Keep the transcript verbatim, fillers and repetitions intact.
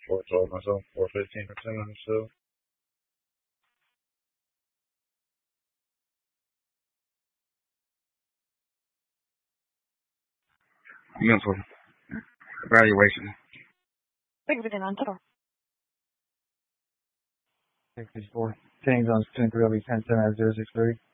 four twelve myself, four fifteen percent on myself. Mental evaluation. Big within on total. sixty-four. Change on string three will be ten seven at zero six three.